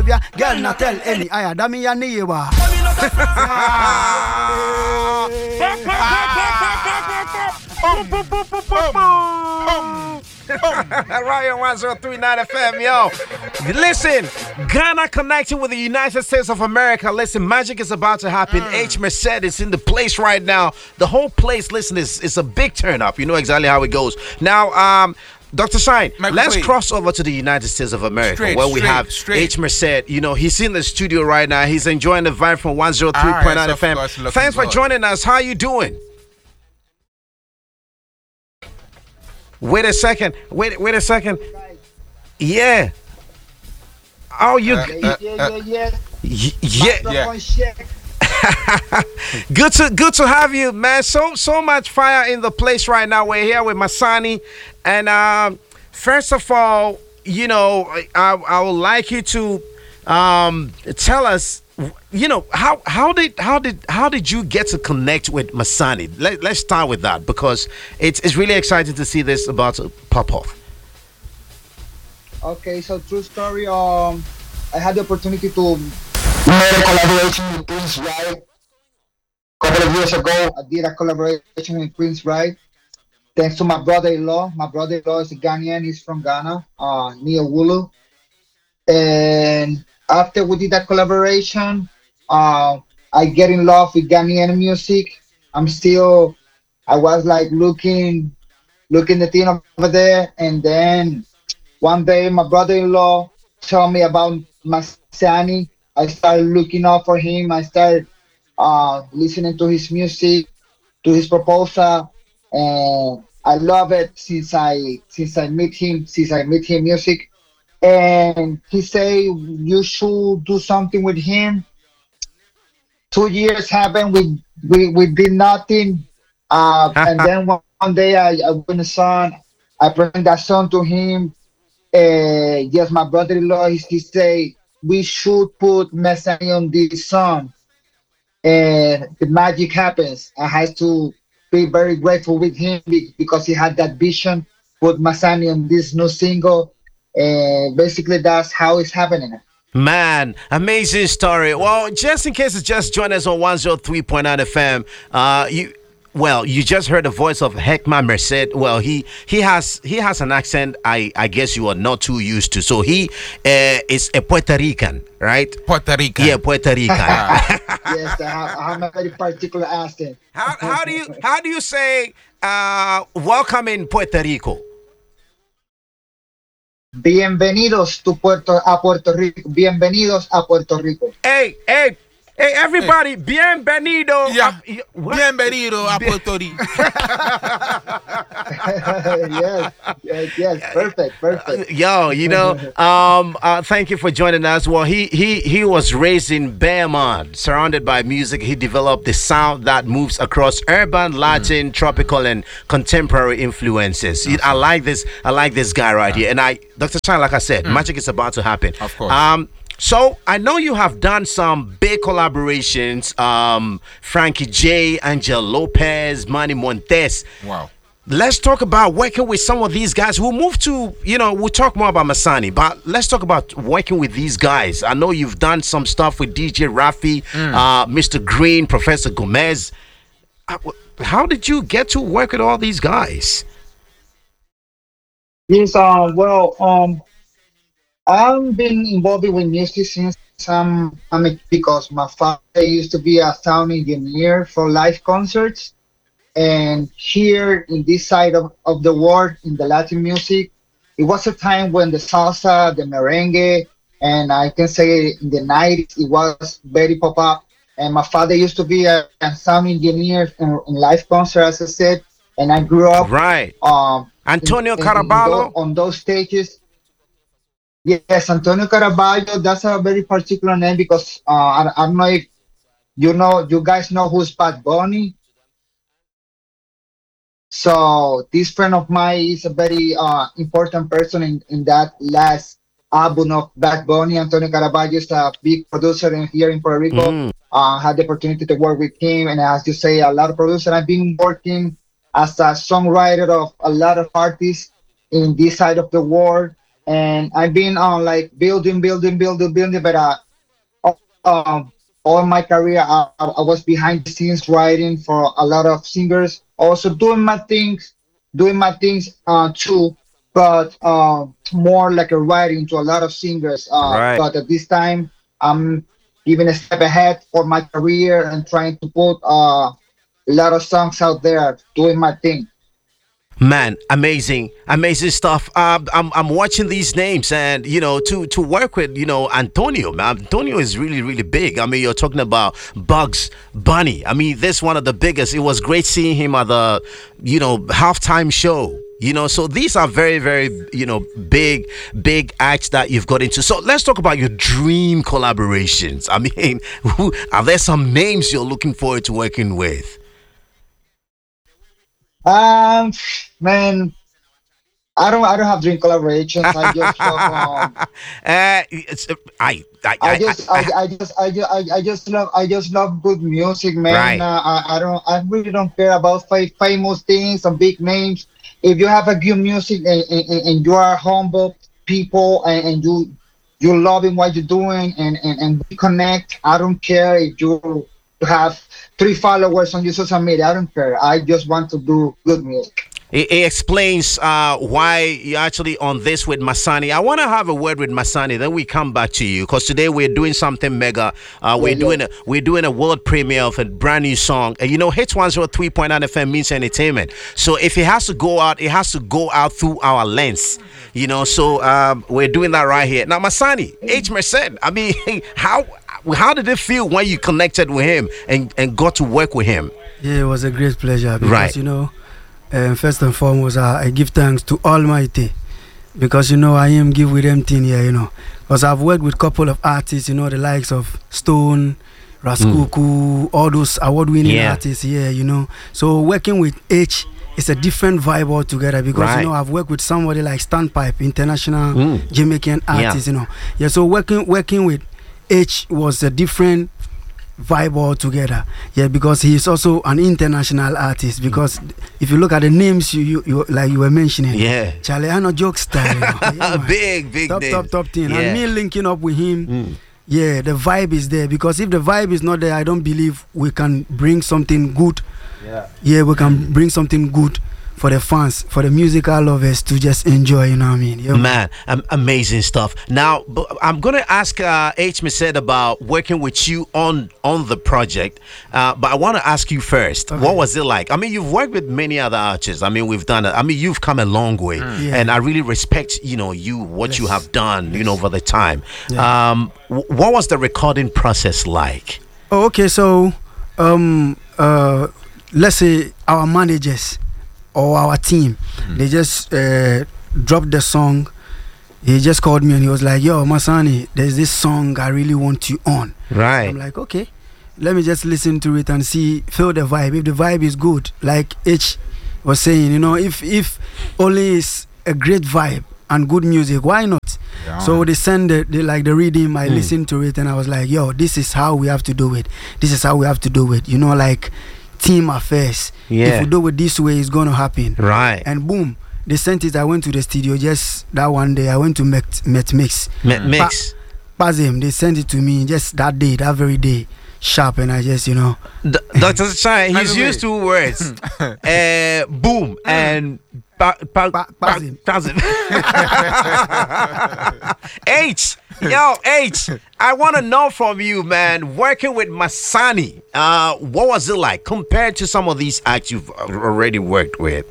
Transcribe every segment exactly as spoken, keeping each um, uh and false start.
Girl, not tell any. I dami ya niwa. Ryan one oh three point nine F M, yo. Listen, Ghana connecting with the United States of America. Listen, magic is about to happen. Mm. H. Merced is in the place right now. The whole place, listen, is, is a big turn up. You know exactly how it goes. Now, um, Doctor Shine, Michael, let's wait. cross over to the United States of America, straight, where we straight, have straight. H. Merced. You know, he's in the studio right now. He's enjoying the vibe from one oh three point nine F M. Thanks for joining us. How are you doing? Wait a second. Wait, wait a second. Yeah. Oh, you. Uh, uh, uh, yeah, yeah, yeah. yeah. good to good to have you, man. So so much fire in the place right now. We're here with Masani, and um, first of all, you know, I I would like you to um tell us, you know, how how did how did how did you get to connect with Masani? Let, let's start with that, because it's it's really exciting to see this about to pop off. Okay, so true story. Um, I had the opportunity to make a collaboration with Prince Ride. A couple of years ago, I did a collaboration with Prince Ride. Thanks to my brother-in-law. My brother-in-law is a Ghanaian. He's from Ghana, uh, near Wulu. And after we did that collaboration, uh, I get in love with Ghanaian music. I'm still, I was like looking, looking the thing over there. And then one day my brother-in-law told me about Masani. I started looking out for him. I started uh, listening to his music, to his proposal, and I love it since I since I met him. Since I met him music, and he say you should do something with him. Two years happened. We we, we did nothing, uh, and then one, one day I I win a song. I present that song to him. Uh, yes, my brother-in-law, he, he say we should put Masani on this song, and the magic happens. I have to be very grateful with him because he had that vision, put Masani on this new single, and basically that's how it's happening. Man, amazing story. Well, just in case it's just joined us on one oh three point nine F M, uh, you. Well, you just heard the voice of Hekma Merced. Well, he he has he has an accent I, I guess you are not too used to. So he uh, is a Puerto Rican, right? Puerto Rican. Yeah, Puerto Rican. Yes, I have, I have a very particular accent. How how do you how do you say uh, welcome in Puerto Rico? Bienvenidos to Puerto a Puerto Rico. Bienvenidos a Puerto Rico. Hey, hey. Hey, everybody, bienvenido. Yeah, a, bienvenido a Puerto Rico. yes, yes, yes, perfect, perfect. Uh, yo, you know, um, uh, thank you for joining us. Well, he he he was raised in Beaumont, surrounded by music. He developed the sound that moves across urban, Latin, mm. tropical, and contemporary influences. Awesome. I like this. I like this guy right yeah. here. And I, Doctor Chan, like I said, mm. magic is about to happen. Of course. Um. So I know you have done some big collaborations, um, Frankie J, Angel Lopez, Manny Montes. Wow. Let's talk about working with some of these guys. We'll move to, you know, we'll talk more about Masani, but let's talk about working with these guys. I know you've done some stuff with D J Rafi, mm. uh, Mister Green, Professor Gomez. How did you get to work with all these guys? Yes, uh, well, um, I've been involved with music since I'm, I'm a, because my father used to be a sound engineer for live concerts. And here in this side of, of the world, in the Latin music, it was a time when the salsa, the merengue, and I can say in the nineties, it was very pop-up. And my father used to be a, a sound engineer in, in live concerts, as I said. And I grew up... Right. Um, Antonio in, in, Caraballo? In those, on those stages. Yes, Antonio Caraballo, that's a very particular name because uh, I, I don't know if you know, you guys know who's Bad Bunny. So this friend of mine is a very uh, important person in, in that last album of Bad Bunny. Antonio Caraballo is a big producer in, here in Puerto Rico. Mm. Uh, had the opportunity to work with him, and as you say, a lot of producers. I've been working as a songwriter of a lot of artists in this side of the world. and I've been on like building, building, building, building. But uh, uh, um, all my career, I, I I was behind the scenes writing for a lot of singers, also doing my things, doing my things uh, too, but uh, more like a writing to a lot of singers. Uh, Right. but at this time, I'm giving a step ahead for my career and trying to put uh, a lot of songs out there, doing my thing. Man, amazing, amazing stuff. Um, I'm I'm watching these names, and you know, to to work with, you know, Antonio. Man, Antonio is really really big. I mean, you're talking about Bugs Bunny. I mean, this one of the biggest. It was great seeing him at the, you know, halftime show. You know, so these are very very, you know, big big acts that you've got into. So let's talk about your dream collaborations. I mean, who, are there some names you're looking forward to working with? Um, man, I don't, I don't have dream collaborations. I just love, um, uh, it's, uh, I, I, I I, just, I, I, I just, I just, I, I just love, I just love good music, man. Right. Uh, I, I don't, I really don't care about fa- famous things and big names. If you have a good music and, and, and you are humble people and, and you, you loving what you're doing and, and, and we connect. I don't care if you have three followers on your social media. I don't care. I just want to do good music. It, it explains uh, why you're actually on this with Masani. I want to have a word with Masani, then we come back to you because today we're doing something mega. Uh, we're Yeah, doing yeah. a we're doing a world premiere of a brand new song. And you know, Hits one oh three point nine F M means entertainment. So if it has to go out, it has to go out through our lens. You know, so um, we're doing that right here now. Masani, H Merced. I mean, how how did it feel when you connected with him and and got to work with him? Yeah, it was a great pleasure because Right. you know, um, first and foremost, uh, I give thanks to Almighty because you know I am give with empty here, you know, because I've worked with couple of artists, you know, the likes of Stone, Raskuku, all those award-winning Yeah. artists here, you know. So working with H is a different vibe altogether because Right. you know I've worked with somebody like Standpipe, international Mm. Jamaican artist, you know. Yeah, so working working with H was a different vibe altogether. Yeah, because he is also an international artist. Because if you look at the names you you, you like you were mentioning, Yeah. Charlie Hano joke style, you know. Yeah, man. big, big top names. top top thing. Yeah. And me linking up with him. Mm. Yeah, the vibe is there because if the vibe is not there, I don't believe we can bring something good. Yeah. Yeah, we can bring something good for the fans, for the musical lovers to just enjoy. You know what I mean? Yeah, Man, am- amazing stuff. Now, b- I'm gonna ask uh, H. Merced about working with you on on the project, uh, but I want to ask you first. Okay. What was it like? I mean, you've worked with many other artists. I mean, we've done it. I mean, you've come a long way, Yeah. and I really respect you know you what you Yes. have done. You know over the time. Yeah. Um, w- what was the recording process like? Oh, okay, so um uh let's say our managers or our team, they just uh dropped the song. He just called me and he was like, "Yo, Masani, there's this song I really want you on." Right. I'm like, "Okay, let me just listen to it and see, feel the vibe. If the vibe is good, like H was saying, you know, if if only is a great vibe and good music, why not?" So they send the, the like the reading. I Mm. listened to it and I was like, "Yo, this is how we have to do it. This is how we have to do it." You know, like team affairs. Yeah. If we do it this way, it's gonna happen. Right. And boom, they sent it. I went to the studio just that one day. I went to Met, Met Mix. Mi- mix. Pazim, they sent it to me just that day, that very day, sharp, and I just, you know, D- Doctor Shine, he's By the used two words. uh, boom and pa- pa- Pa- pa- Pazim. Pazim. H, yo, H, I want to know from you, man, working with Masani, uh, what was it like compared to some of these acts you've already worked with?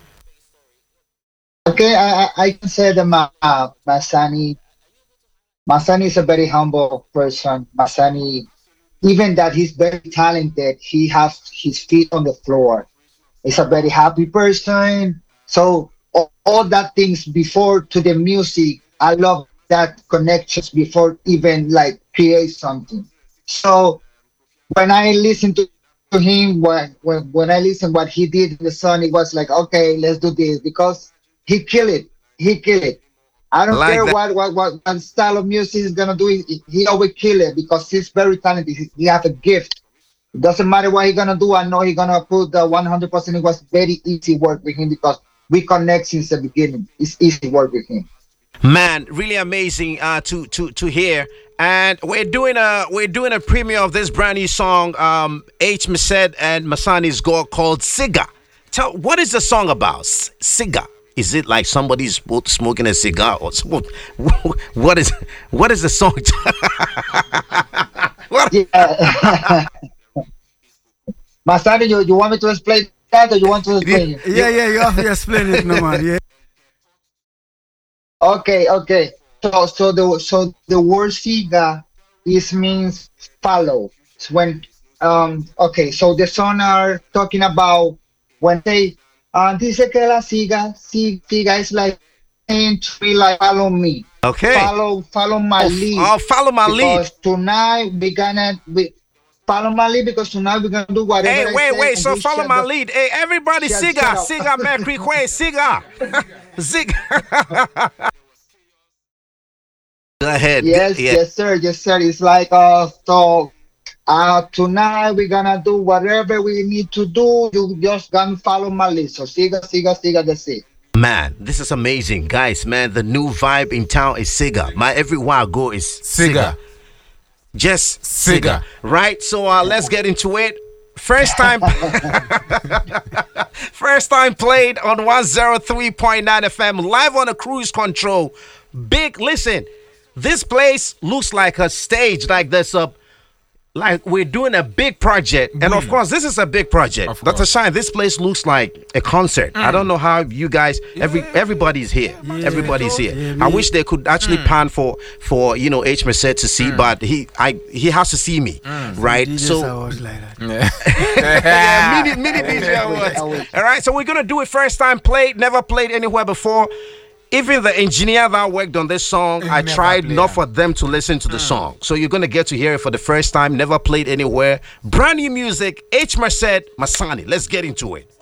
Okay, I, I I can say that Ma, uh, Masani, Masani is a very humble person. Masani, even that he's very talented, he has his feet on the floor. He's a very happy person. So all, all that things before to the music, I love that connections before even like create something. So when I listen to, to him, when, when when I listen what he did in the song, it was like, okay, let's do this because he kill it. He kill it. I don't Like care that. what, what what what style of music he's gonna do. He, he always kill it because he's very talented. He, he has a gift. It doesn't matter what he's gonna do. I know he's gonna put the one hundred percent. It was very easy work with him because we connect since the beginning. It's easy work with him. Man, really amazing uh, to to to hear. And we're doing a we're doing a premiere of this brand new song, um, H. Merced and Masani's Gore called Siga. Tell what is the song about? S- Siga. Is it like somebody's smoking a cigar or what? What is what is the song? What? Yeah. Masani, you, you want me to explain that or you want to explain it? Yeah, yeah, you have to explain it, no man. Yeah. Okay, okay. So, so the so the word siga is means follow. It's when um okay. So the song are talking about when they uh dice que la siga si- siga is like entry like follow me. Okay. Follow follow my Oh, lead. oh, follow my lead. Because tonight we gonna we follow my lead because tonight we're gonna do whatever. Hey, I wait, say wait. and So you follow shut my the- lead. Hey, everybody, Shut- Siga, shut up. Siga, Mercury Quay, Siga, Zig. Go ahead. Yes, Yeah. yes, sir, yes, sir. It's like uh, so uh, tonight we're gonna do whatever we need to do. You just gonna follow my list. So siga, siga, siga, that's it. Man, this is amazing, guys. Man, the new vibe in town is Siga. My everywhere I go is Siga. Siga. Just Siga. Siga. Right? So uh, let's get into it. First time, first time played on one oh three point nine F M, live on a cruise control. Big, listen, this place looks like a stage, like there's a, like we're doing a big project. And of course, this is a big project. Of Doctor course. Shine, this place looks like a concert. I don't know how you guys, every everybody's here. Everybody's here. Yeah, I me- wish they could actually pan for, for you know, H. Merced to see, but he I he has to see me, right? D J So Sawas like that. yeah, mini, mini D J awards. All right, so we're gonna do it first time played, never played anywhere before. Even the engineer that worked on this song, I Never tried played not it. for them to listen to the song. So you're gonna get to hear it for the first time, never played anywhere. Brand new music, H. Merced, Masani. Let's get into it.